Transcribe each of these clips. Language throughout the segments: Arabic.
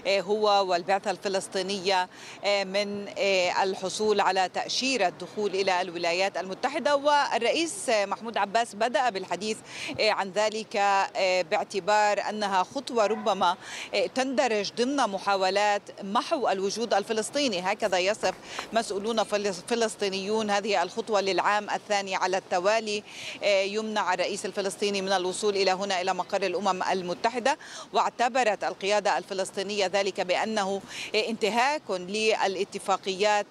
هو والبعثة الفلسطينية من الحصول على تأشيرة الدخول إلى الولايات المتحدة. والرئيس محمود عباس بدأ بالحديث عن ذلك باعتبار أنها خطوة ربما تندرج ضمن محاولات محو الوجود الفلسطيني، هكذا يصف مسؤولون فلسطينيون هذه الخطوة للعام الثاني على التوالي. يمنع الرئيس الفلسطيني من الوصول إلى هنا إلى مقر الأمم المتحدة، واعتبرت القيادة الفلسطينية ذلك بأنه انتهاك للاتفاقيات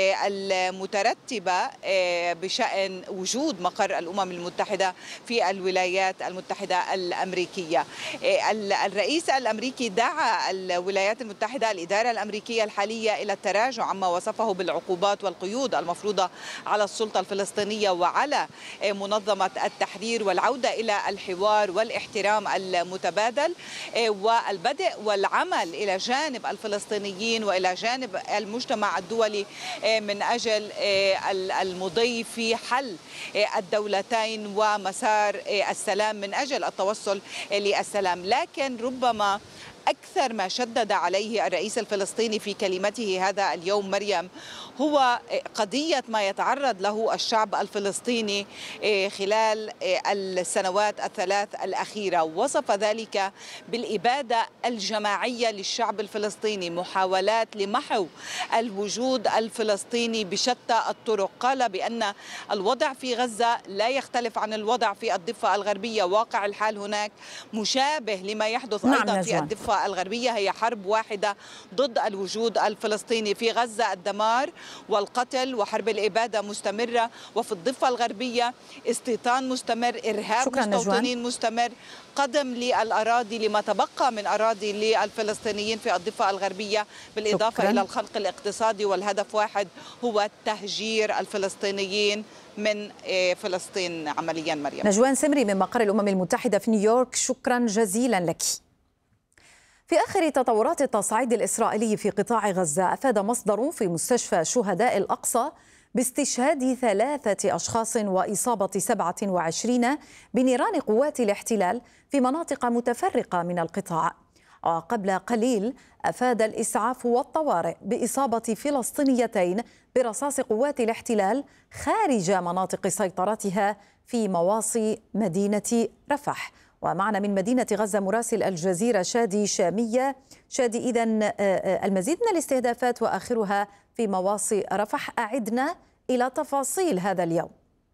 المترتبة بشأن وجود مقر الأمم المتحدة في الولايات المتحدة الأمريكية. الرئيس الأمريكي دعا الولايات المتحدة الإدارة الأمريكية الحالية إلى التراجع عما وصفه بالعقوبات والقيود المفروضة على السلطة الفلسطينية وعلى منظمة التحرير، والعودة إلى الحوار والاحترام المتبادل، والبدء والعمل إلى جانب الفلسطينيين وإلى جانب المجتمع الدولي من أجل المضي في حل الدولتين ومسار السلام من أجل التوصل للسلام. لكن ربما أكثر ما شدد عليه الرئيس الفلسطيني في كلمته هذا اليوم مريم هو قضية ما يتعرض له الشعب الفلسطيني خلال السنوات الثلاث الأخيرة. وصف ذلك بالإبادة الجماعية للشعب الفلسطيني، محاولات لمحو الوجود الفلسطيني بشتى الطرق. قال بأن الوضع في غزة لا يختلف عن الوضع في الضفة الغربية، واقع الحال هناك مشابه لما يحدث أيضا في الضفة الغربية، هي حرب واحدة ضد الوجود الفلسطيني. في غزة الدمار والقتل وحرب الإبادة مستمرة، وفي الضفة الغربية استيطان مستمر، إرهاب مستوطنين مستمر، قدم للأراضي لما تبقى من أراضي للفلسطينيين في الضفة الغربية، بالإضافة إلى الخنق الاقتصادي، والهدف واحد هو تهجير الفلسطينيين من فلسطين عمليا. مريم. نجوان سمري من مقر الأمم المتحدة في نيويورك، شكرا جزيلا لك. في آخر تطورات التصعيد الإسرائيلي في قطاع غزة، أفاد مصدر في مستشفى شهداء الأقصى باستشهاد 3 أشخاص وإصابة 27 بنيران قوات الاحتلال في مناطق متفرقة من القطاع. وقبل قليل أفاد الإسعاف والطوارئ بإصابة فلسطينيتين برصاص قوات الاحتلال خارج مناطق سيطرتها في مواصي مدينة رفح. ومعنا من مدينة غزة مراسل الجزيرة شادي شامية. شادي، إذن المزيد من الاستهدافات وآخرها في مواصي رفح، أعدنا إلى تفاصيل هذا اليوم.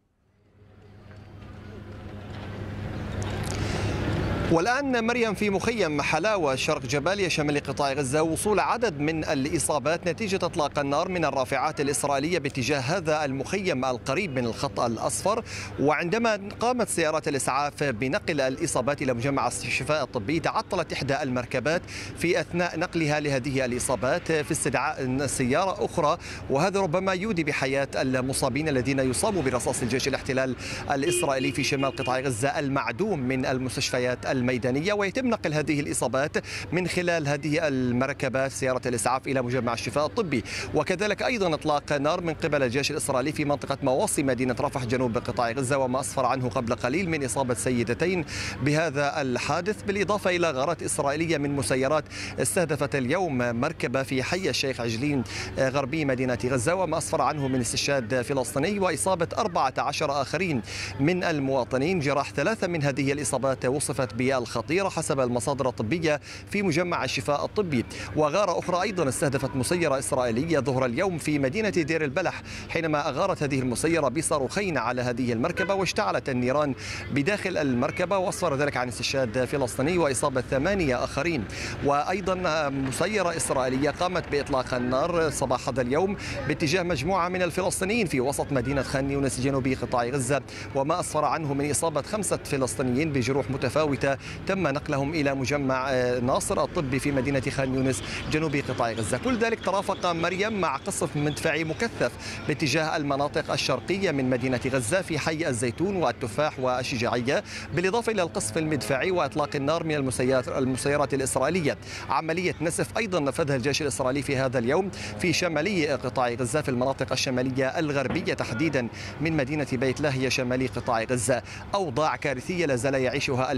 والآن مريم في مخيم حلاوة شرق جباليا شمال قطاع غزة وصول عدد من الإصابات نتيجة إطلاق النار من الرافعات الإسرائيلية باتجاه هذا المخيم القريب من الخط الأصفر. وعندما قامت سيارات الإسعاف بنقل الإصابات إلى مجمع الشفاء الطبي، تعطلت إحدى المركبات في أثناء نقلها لهذه الإصابات في استدعاء سيارة أخرى، وهذا ربما يودي بحياة المصابين الذين يصابوا برصاص الجيش الاحتلال الإسرائيلي في شمال قطاع غزة المعدوم من المستشفيات الميدانية. ويتم نقل هذه الإصابات من خلال هذه المركبات سيارة الإسعاف إلى مجمع الشفاء الطبي. وكذلك أيضا إطلاق نار من قبل الجيش الإسرائيلي في منطقة مواصي مدينة رفح جنوب قطاع غزة، وما أسفر عنه قبل قليل من إصابة سيدتين بهذا الحادث، بالإضافة إلى غارات إسرائيلية من مسيرات استهدفت اليوم مركبة في حي الشيخ عجلين غربي مدينة غزة، وما أسفر عنه من استشهاد فلسطيني وإصابة 14 آخرين من المواطنين. جراح 3 من هذه الإصابات وصفت بالخطيرة حسب المصادر الطبية في مجمع الشفاء الطبي. وغارة أخرى أيضا استهدفت مسيرة إسرائيلية ظهر اليوم في مدينة دير البلح، حينما أغارت هذه المسيرة بصاروخين على هذه المركبة واشتعلت النيران بداخل المركبة، وأسفر ذلك عن استشهاد فلسطيني وإصابة 8 آخرين. وأيضا مسيرة إسرائيلية قامت بإطلاق النار صباح هذا اليوم باتجاه مجموعة من الفلسطينيين في وسط مدينة خان يونس جنوبي قطاع غزة، وما أسفر عنه من إصابة 5 فلسطينيين بجروح متفاوتة تم نقلهم إلى مجمع ناصر الطبي في مدينة خان يونس جنوب قطاع غزة. كل ذلك ترافق مريم مع قصف مدفعي مكثف باتجاه المناطق الشرقية من مدينة غزة في حي الزيتون والتفاح والشجاعية، بالإضافة إلى القصف المدفعي وإطلاق النار من المسيرات الإسرائيلية. عملية نسف أيضا نفذها الجيش الإسرائيلي في هذا اليوم في شمالي قطاع غزة في المناطق الشمالية الغربية تحديدا من مدينة بيت لاهيا شمالي قطاع غزة. أوضاع كارثية لا زال يعيشها الفلسطينيون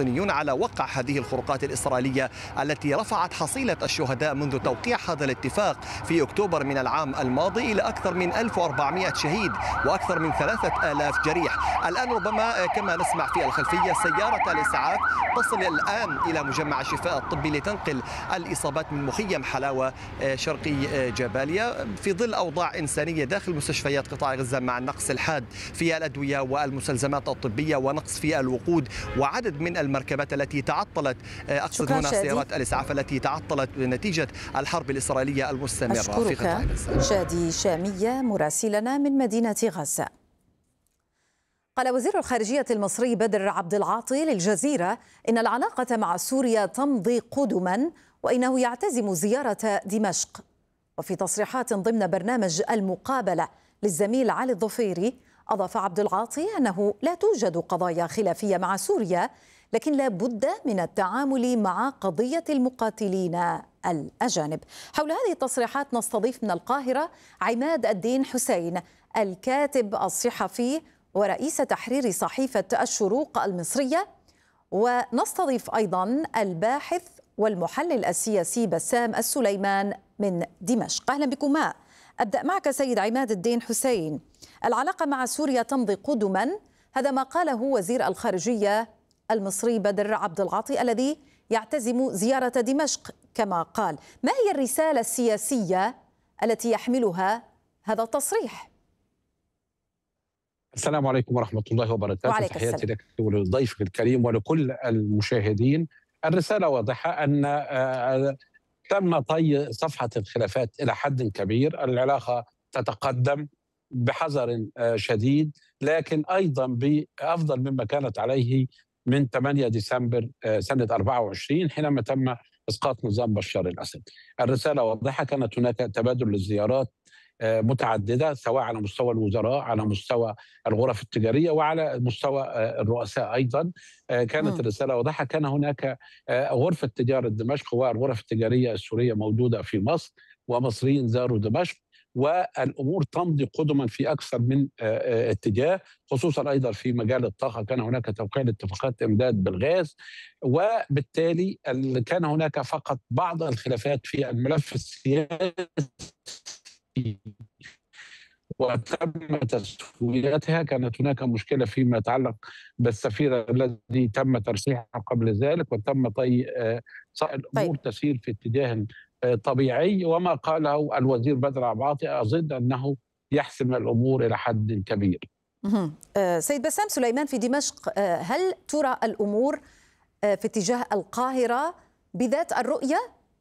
الصهيونيون على وقع هذه الخروقات الإسرائيلية التي رفعت حصيلة الشهداء منذ توقيع هذا الاتفاق في أكتوبر من العام الماضي إلى أكثر من 1400 شهيد وأكثر من 3000 جريح. الآن ربما كما نسمع في الخلفية سيارة الإسعاف تصل الآن إلى مجمع الشفاء الطبي لتنقل الإصابات من مخيم حلاوة شرقي جباليا في ظل أوضاع إنسانية داخل مستشفيات قطاع غزة مع النقص الحاد في الأدوية والمستلزمات الطبية ونقص في الوقود وعدد من المركبات التي تعطلت، أقصد هنا سيارات الإسعاف التي تعطلت نتيجة الحرب الإسرائيلية المستمرة في قطاع غزة. شادي شامية مراسلنا من مدينة غزة. قال وزير الخارجية المصري بدر عبد العاطي للجزيرة إن العلاقة مع سوريا تمضي قدما وإنه يعتزم زيارة دمشق. وفي تصريحات ضمن برنامج المقابلة للزميل علي الظفيري أضاف عبد العاطي أنه لا توجد قضايا خلافية مع سوريا لكن لا بد من التعامل مع قضية المقاتلين الأجانب. حول هذه التصريحات نستضيف من القاهرة عماد الدين حسين الكاتب الصحفي ورئيس تحرير صحيفة الشروق المصرية، ونستضيف أيضا الباحث والمحلل السياسي بسام السليمان من دمشق. أهلا بكما. أبدأ معك سيد عماد الدين حسين. العلاقة مع سوريا تمضي قدما، هذا ما قاله وزير الخارجية المصري بدر عبد العاطي الذي يعتزم زيارة دمشق كما قال. ما هي الرسالة السياسية التي يحملها هذا التصريح؟ السلام عليكم ورحمة الله وبركاته. تحياتي لك ولضيفك الكريم ولكل المشاهدين. الرسالة واضحة أن تم طي صفحة الخلافات إلى حد كبير، العلاقة تتقدم بحذر شديد لكن أيضا بأفضل مما كانت عليه من 8 ديسمبر سنة 24 حينما تم إسقاط نظام بشار الأسد. الرسالة واضحة، كانت هناك تبادل للزيارات متعددة سواء على مستوى الوزراء، على مستوى الغرف التجارية، وعلى مستوى الرؤساء أيضا. كانت الرسالة واضحة. كان هناك غرفة تجارة دمشق والغرف التجارية السورية موجودة في مصر ومصريين زاروا دمشق، والأمور تمضي قدما في أكثر من اتجاه، خصوصا أيضا في مجال الطاقة. كان هناك توقيع اتفاقات إمداد بالغاز، وبالتالي كان هناك فقط بعض الخلافات في الملف السياسي وتم تسويتها. كانت هناك مشكلة فيما يتعلق بالسفير الذي تم ترشيحه قبل ذلك، وتم طي الأمور تسير في اتجاه طبيعي. وما قاله الوزير بدر عبد العاطي أظن أنه يحسم الأمور إلى حد كبير. سيد بسام سليمان في دمشق، هل ترى الأمور في اتجاه القاهرة بذات الرؤية؟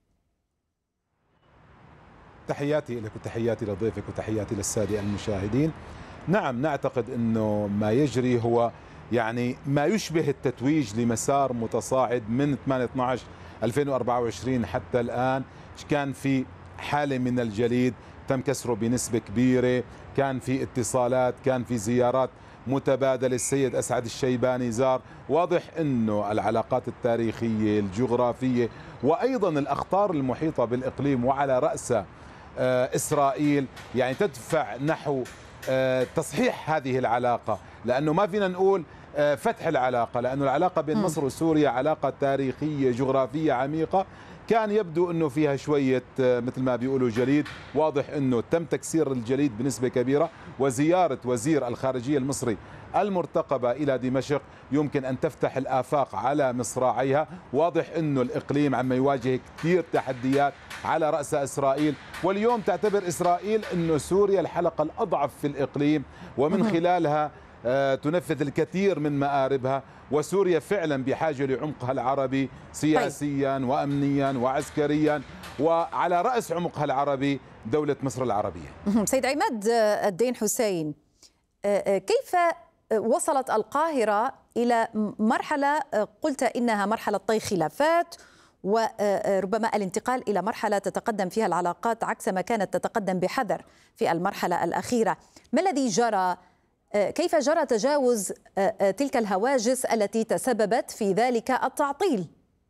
تحياتي لك وتحياتي لضيفك وتحياتي للسادة المشاهدين. نعم، نعتقد أنه ما يجري هو يعني ما يشبه التتويج لمسار متصاعد من 8/12/2024 حتى الآن. كان في حالة من الجليد تم كسره بنسبة كبيرة، كان في اتصالات، كان في زيارات متبادلة. السيد أسعد الشيباني زار. واضح أنه العلاقات التاريخية الجغرافية وأيضا الأخطار المحيطة بالإقليم وعلى رأسها إسرائيل يعني تدفع نحو تصحيح هذه العلاقة، لأنه ما فينا نقول فتح العلاقة، لأنه العلاقة بين مصر وسوريا علاقة تاريخية جغرافية عميقة. كان يبدو أنه فيها شوية مثل ما بيقولوا جليد. واضح أنه تم تكسير الجليد بنسبة كبيرة، وزيارة وزير الخارجية المصري المرتقبة إلى دمشق يمكن أن تفتح الآفاق على مصراعيها. واضح أنه الإقليم عم يواجه كثير تحديات على رأس إسرائيل، واليوم تعتبر إسرائيل أنه سوريا الحلقة الأضعف في الإقليم ومن خلالها تنفذ الكثير من مآربها. وسوريا فعلا بحاجة لعمقها العربي سياسيا وأمنيا وعسكريا، وعلى رأس عمقها العربي دولة مصر العربية. سيد عماد الدين حسين، كيف وصلت القاهرة إلى مرحلة قلت إنها مرحلة طي خلافات وربما الانتقال إلى مرحلة تتقدم فيها العلاقات عكس ما كانت تتقدم بحذر في المرحلة الأخيرة؟ ما الذي جرى؟ كيف جرى تجاوز تلك الهواجس التي تسببت في ذلك التعطيل؟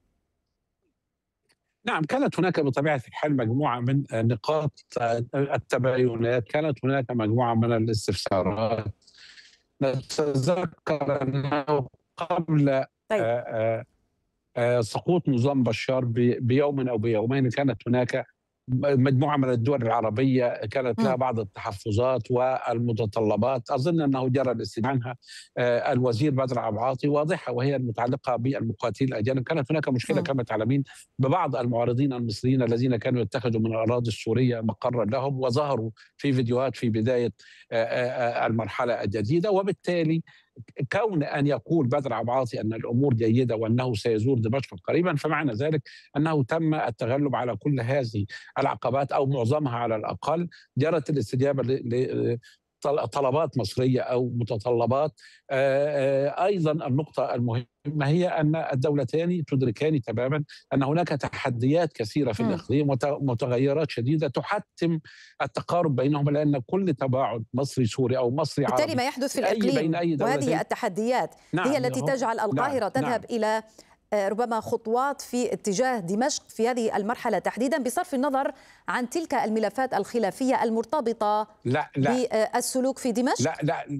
نعم، كانت هناك بطبيعة الحال مجموعة من نقاط التباينات، كانت هناك مجموعة من الاستفسارات. نتذكر أنه قبل طيب. سقوط نظام بشار بيوم أو بيومين، كانت هناك مجموعة من الدول العربية كانت لها بعض التحفظات والمتطلبات، أظن أنه جرى الاستماع عنها الوزير بدر عبد العاطي واضحة، وهي المتعلقة بالمقاتلين الأجانب. كانت هناك مشكلة كما تعلمين ببعض المعارضين المصريين الذين كانوا يتخذوا من الأراضي السورية مقرا لهم، وظهروا في فيديوهات في بداية المرحلة الجديدة. وبالتالي كون أن يقول بدر عبد العاطي أن الأمور جيدة وأنه سيزور دمشق قريبا، فمعنى ذلك أنه تم التغلب على كل هذه العقبات أو معظمها على الأقل. جرت الاستجابة طلبات مصرية أو متطلبات. أيضا النقطة المهمة هي أن الدولتان تدركان تماما أن هناك تحديات كثيرة في الإقليم ومتغيرات شديدة تحتم التقارب بينهم، لأن كل تباعد مصري سوري أو مصري عربي بالتالي ما يحدث في الإقليم وهذه التحديات هي التي تجعل القاهرة تذهب إلى ربما خطوات في اتجاه دمشق في هذه المرحلة تحديدا، بصرف النظر عن تلك الملفات الخلافية المرتبطة بالسلوك في دمشق.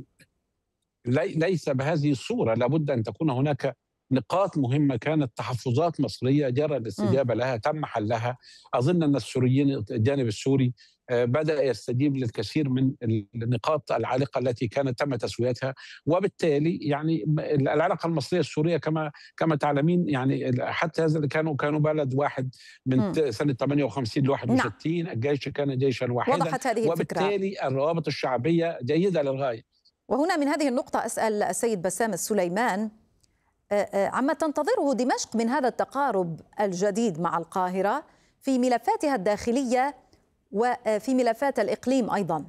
ليس بهذه الصورة. لابد أن تكون هناك نقاط مهمة كانت تحفظات مصرية جرى الاستجابة لها، تم حلها. أظن أن السوريين الجانب السوري بدأ يستجيب للكثير من النقاط العالقة التي كانت تم تسويتها، وبالتالي يعني العلاقة المصرية السورية كما تعلمين يعني حتى هذا كانوا بلد واحد من سنة 58 ل 61. الجيش كان جيشا واحدا، وضحت هذه وبالتالي الروابط الشعبية جيدة للغاية. وهنا من هذه النقطة أسأل السيد بسام السليمان عما تنتظره دمشق من هذا التقارب الجديد مع القاهرة في ملفاتها الداخلية وفي ملفات الإقليم أيضا.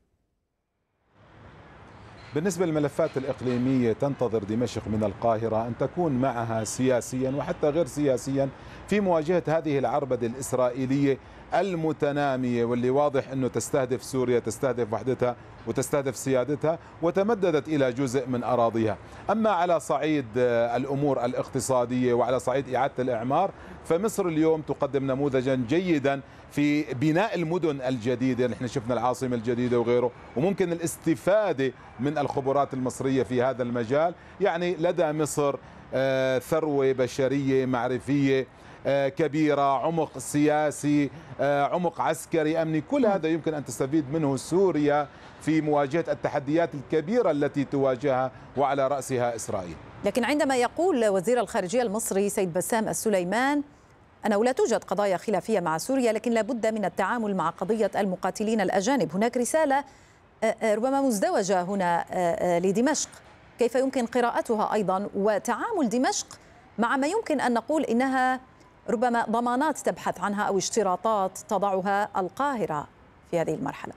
بالنسبة للملفات الإقليمية تنتظر دمشق من القاهرة أن تكون معها سياسيا وحتى غير سياسيا في مواجهة هذه العربدة الإسرائيلية المتنامية، واللي واضح أنه تستهدف سوريا، تستهدف وحدتها وتستهدف سيادتها وتمددت إلى جزء من أراضيها. أما على صعيد الأمور الاقتصادية وعلى صعيد إعادة الإعمار، فمصر اليوم تقدم نموذجا جيدا في بناء المدن الجديدة. نحن شفنا العاصمة الجديدة وغيره، وممكن الاستفادة من الخبرات المصرية في هذا المجال. يعني لدى مصر ثروة بشرية معرفية كبيرة، عمق سياسي، عمق عسكري أمني، كل هذا يمكن أن تستفيد منه سوريا في مواجهة التحديات الكبيرة التي تواجهها وعلى رأسها إسرائيل. لكن عندما يقول وزير الخارجية المصري سيد بسام السليمان أنه لا توجد قضايا خلافية مع سوريا لكن لابد من التعامل مع قضية المقاتلين الأجانب، هناك رسالة ربما مزدوجة هنا لدمشق، كيف يمكن قراءتها أيضا وتعامل دمشق مع ما يمكن أن نقول إنها ربما ضمانات تبحث عنها أو اشتراطات تضعها القاهرة في هذه المرحلة؟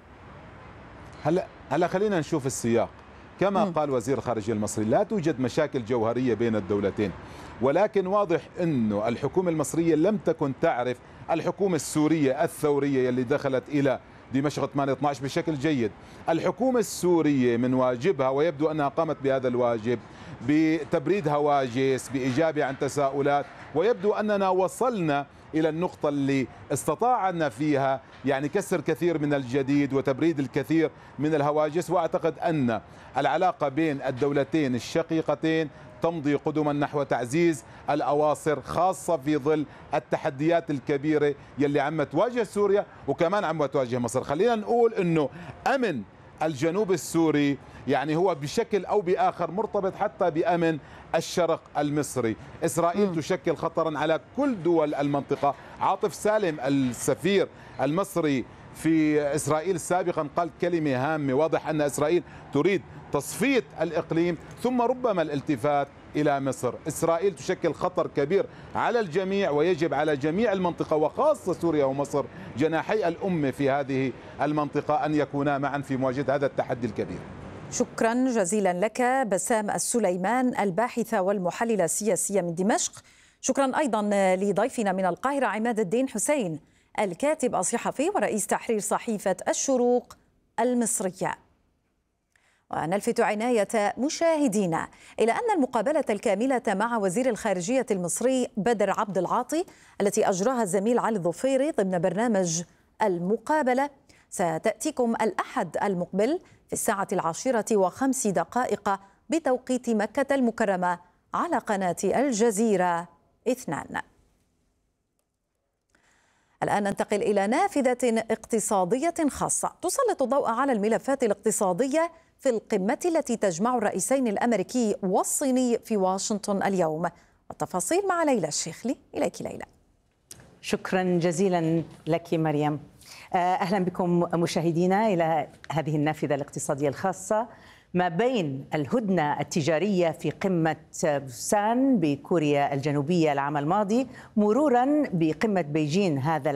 هلا خلينا نشوف السياق. كما قال وزير الخارجية المصري لا توجد مشاكل جوهرية بين الدولتين، ولكن واضح أنه الحكومة المصرية لم تكن تعرف الحكومة السورية الثورية اللي دخلت إلى دمشق 8/12 بشكل جيد. الحكومة السورية من واجبها، ويبدو أنها قامت بهذا الواجب، بتبريد هواجس، بإجابة عن تساؤلات، ويبدو أننا وصلنا إلى النقطة اللي استطاعنا فيها يعني كسر كثير من الجديد وتبريد الكثير من الهواجس. وأعتقد أن العلاقة بين الدولتين الشقيقتين تمضي قدما نحو تعزيز الأواصر، خاصة في ظل التحديات الكبيرة يلي عم تواجه سوريا وكمان عم تواجه مصر. خلينا نقول أنه أمن الجنوب السوري يعني هو بشكل أو بآخر مرتبط حتى بأمن الشرق المصري. إسرائيل تشكل خطرا على كل دول المنطقة. عاطف سالم السفير المصري في إسرائيل سابقا قال كلمة هامة، واضح أن إسرائيل تريد تصفية الإقليم ثم ربما الالتفات إلى مصر. إسرائيل تشكل خطر كبير على الجميع، ويجب على جميع المنطقة وخاصة سوريا ومصر جناحي الأمة في هذه المنطقة أن يكونا معا في مواجهة هذا التحدي الكبير. شكرا جزيلا لك بسام السليمان الباحثة والمحللة السياسية من دمشق. شكرا أيضا لضيفنا من القاهرة عماد الدين حسين الكاتب الصحفي ورئيس تحرير صحيفة الشروق المصرية. ونلفت عناية مشاهدينا إلى أن المقابلة الكاملة مع وزير الخارجية المصري بدر عبد العاطي التي أجراها الزميل علي الظفيري ضمن برنامج المقابلة ستأتيكم الأحد المقبل في 10:05 بتوقيت مكة المكرمة على قناة الجزيرة 2. الآن ننتقل إلى نافذة اقتصادية خاصة تسلط الضوء على الملفات الاقتصادية في القمة التي تجمع الرئيسين الأمريكي والصيني في واشنطن اليوم. والتفاصيل مع ليلى الشيخلي. إليك ليلى. شكرا جزيلا لك مريم. أهلا بكم مشاهدينا إلى هذه النافذة الاقتصادية الخاصة ما بين الهدنة التجارية في قمة بوسان بكوريا الجنوبية العام الماضي مرورا بقمة بيجين هذا